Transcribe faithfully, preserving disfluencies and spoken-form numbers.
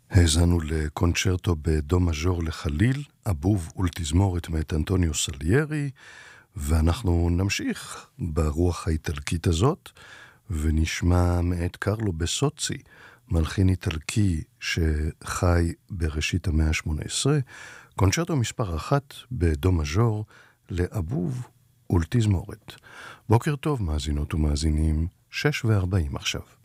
האזנו לקונצ'רטו בדו מז'ור לחליל, אבוב ולתזמורת מאת אנטוניו סליירי, ואנחנו נמשיך ברוח האיטלקית הזאת, ונשמע מאת קרלו בסוצי, מלחין איטלקי שחי בראשית המאה ה-שמונה עשרה, קונצ'רטו מספר אחת בדו מז'ור לאבוב ולתזמורת. בוקר טוב מאזינות ומאזינים, שש וארבעים עכשיו.